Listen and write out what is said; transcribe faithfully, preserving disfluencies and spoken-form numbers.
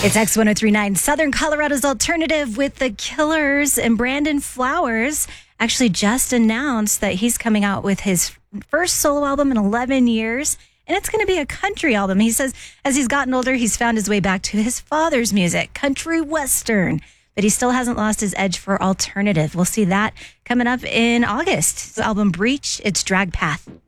It's X one oh three point nine, Southern Colorado's alternative with the Killers, and Brandon Flowers actually just announced that he's coming out with his first solo album in eleven years, and it's going to be a country album. He says as he's gotten older, he's found his way back to his father's music, country western, but he still hasn't lost his edge for alternative. We'll see that coming up in August. The album Breach, it's Drag Path.